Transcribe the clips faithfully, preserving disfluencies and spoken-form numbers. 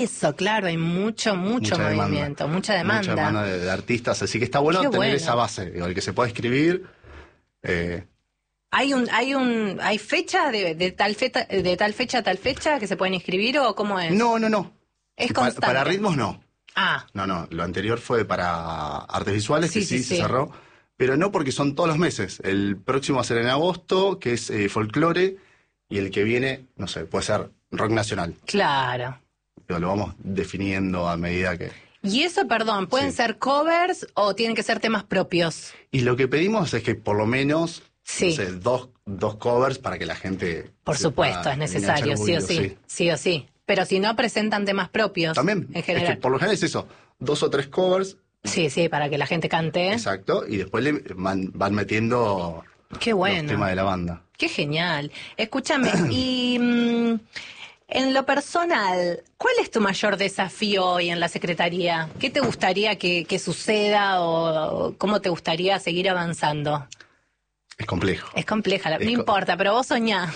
Eso, claro, hay mucho, mucho mucha movimiento, demanda, mucha demanda. Mucha demanda de, de artistas, así que está bueno Qué tener bueno. esa base, digo, el que se pueda escribir. Eh, ¿Hay un, hay un, hay fechas de, de tal fecha, de tal fecha a tal fecha que se pueden inscribir o cómo es? no, no, no. Es Pa- constante. para ritmos no. Ah, No, no, lo anterior fue para artes visuales, Sí, que sí, sí, se sí. cerró, pero no porque son todos los meses. El próximo va a ser en agosto, que es eh, folclore, y el que viene, no sé, puede ser rock nacional. claro. Pero lo vamos definiendo a medida que... Y eso, perdón, ¿pueden Sí. ser covers o tienen que ser temas propios? Y lo que pedimos es que por lo menos, Sí. no sé, dos, dos covers para que la gente... Por se supuesto, pueda es necesario, enganchar sí un o poquito, sí, sí o sí. Pero si no, presentan temas propios. También, En es general. que por lo general es eso, dos o tres covers, Sí, sí, para que la gente cante. exacto, y después le van, van metiendo Qué los bueno. temas de la banda. Qué genial. Escúchame, y mm, en lo personal, ¿cuál es tu mayor desafío hoy en la Secretaría? ¿Qué te gustaría que, que suceda o, o cómo te gustaría seguir avanzando? Es complejo. Es compleja, la- Es no co- importa, pero vos soñá.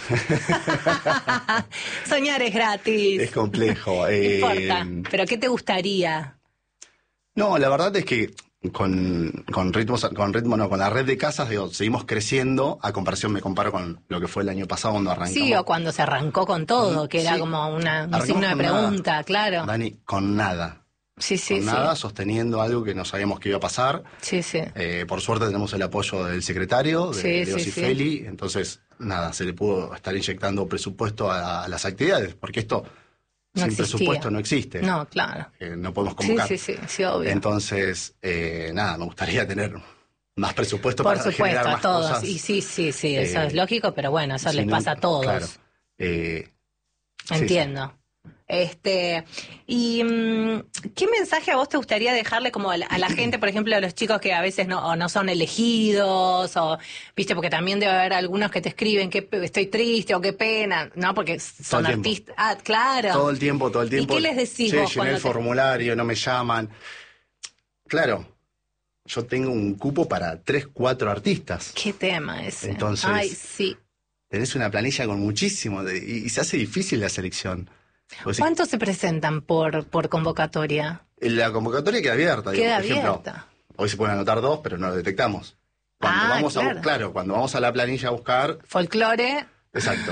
Soñar es gratis. Es complejo. No eh, importa, pero ¿qué te gustaría? No, la verdad es que con, con ritmos, con ritmo no, con la red de casas, digo, seguimos creciendo, a comparación, me comparo con lo que fue el año pasado cuando arrancamos. Sí, o cuando se arrancó con todo, que era Sí. como una, un Arrancamos signo de con nada. pregunta, claro. Dani, con nada. Sí, sí, con sí. nada, sosteniendo algo que no sabíamos que iba a pasar. Sí, sí. Eh, por suerte tenemos el apoyo del secretario, de Sí, Leo sí, sí. Cifeli, entonces, nada, se le pudo estar inyectando presupuesto a, a las actividades, porque esto No sin existía. presupuesto no existe. No, claro. Eh, no podemos Sí, convocar. sí, sí, sí, obvio. Entonces, eh, nada, me gustaría tener más presupuesto Por para supuesto, generar a más todos. cosas. Y sí, sí, sí, eso Eh, es lógico, pero bueno, eso Si les no, pasa a todos. Claro. Eh, sí, Entiendo. Este, y mm, ¿qué mensaje a vos te gustaría dejarle como a la, a la gente, por ejemplo, a los chicos que a veces no, o no son elegidos, o, viste, porque también debe haber algunos que te escriben que pe- estoy triste o qué pena, ¿no? Porque son el tiempo. artistas. Ah, claro. Todo el tiempo, todo el tiempo. ¿Y qué les decís Che, vos llené cuando el te- formulario, no me llaman. Claro, yo tengo un cupo para tres, cuatro artistas. ¿Qué tema ese? Entonces- Ay, sí. Tenés una planilla con muchísimo de- y, y se hace difícil la selección. Vos decís, ¿Cuántos se presentan por, por convocatoria? la convocatoria queda abierta. digo, Queda por ejemplo, abierta. hoy se pueden anotar dos, pero no lo detectamos. Cuando Ah, vamos a claro. bu- claro, cuando vamos a la planilla a buscar, Folclore. exacto.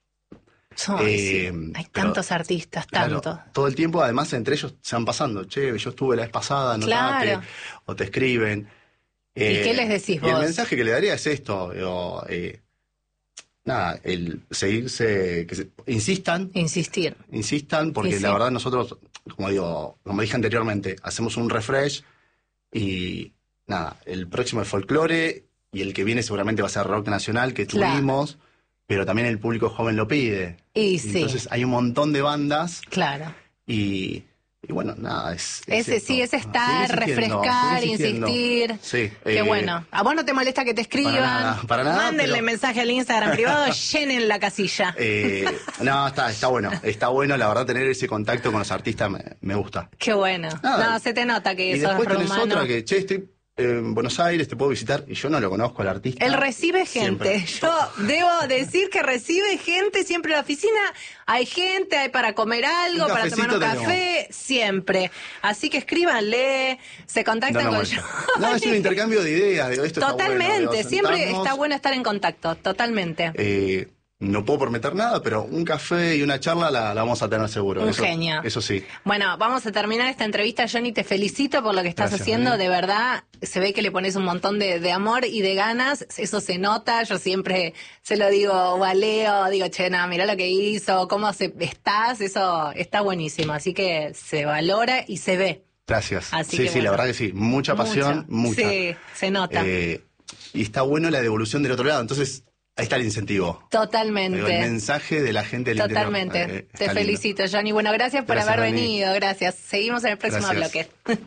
Ay, Eh, sí. Hay pero, tantos artistas, Claro, tanto. todo el tiempo, además, entre ellos se van pasando. Che, yo estuve la vez pasada, anotate, Claro. o te escriben. Eh, qué les decís y el vos? mensaje que le daría es esto. digo, eh, nada, el seguirse, que se- insistan, Insistir. insistan, porque Sí, sí. la verdad nosotros, como digo, como dije anteriormente, hacemos un refresh y nada, el próximo es folclore y el que viene seguramente va a ser rock nacional que Claro. tuvimos, pero también el público joven lo pide. Y sí. Entonces hay un montón de bandas Claro. y, y bueno, nada, es... es Ese esto. sí, es estar, Seguir insistiendo, refrescar, seguir insistiendo. insistir. Sí. Qué eh, bueno. ¿A vos no te molesta que te escriban? Para nada, para nada, Mándenle pero- mensaje al Instagram privado, llenen la casilla. eh, no, está, está bueno, está bueno, la verdad, tener ese contacto con los artistas me, me gusta. Qué bueno. Nada. No, se te nota que Y sos después tenés rumano. otra que, che, estoy en Buenos Aires, te puedo visitar, y yo no lo conozco al artista. Él recibe gente. Siempre. Yo debo decir que recibe gente siempre en la oficina. Hay gente, hay para comer algo, Un para tomar un cafecito café, siempre. Así que escríbanle, se contactan No, no, con bueno. yo. No, es un intercambio de ideas. Digo, esto está Totalmente, bueno, digo, siempre sentarnos, está bueno estar en contacto, totalmente. eh, no puedo prometer nada, pero un café y una charla la, la vamos a tener seguro. Un eso, genio. Eso sí. Bueno, vamos a terminar esta entrevista. Johnny, te felicito por lo que estás Gracias, haciendo. Dani. De verdad, se ve que le pones un montón de, de amor y de ganas. Eso se nota. Yo siempre se lo digo o a Leo, digo, che, no, mirá lo que hizo, cómo se, estás. Eso está buenísimo. Así que se valora y se ve. Gracias. Así sí, que sí, bueno. la verdad que sí. Mucha pasión, Mucho. mucha. Sí, se nota. Eh, y está bueno la devolución del otro lado. Entonces, ahí está el incentivo. Totalmente. Digo, el mensaje de la gente del Totalmente. interior. Eh, Te está lindo. felicito, Johnny. Bueno, gracias por Gracias, haber Dani. venido. Gracias. Seguimos en el próximo Gracias. bloque.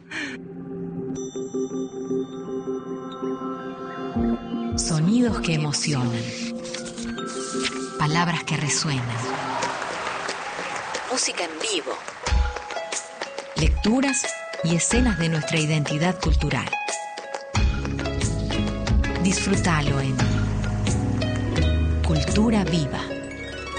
Sonidos que emocionan. Palabras que resuenan. Música en vivo. Lecturas y escenas de nuestra identidad cultural. Disfrútalo en Cultura Viva.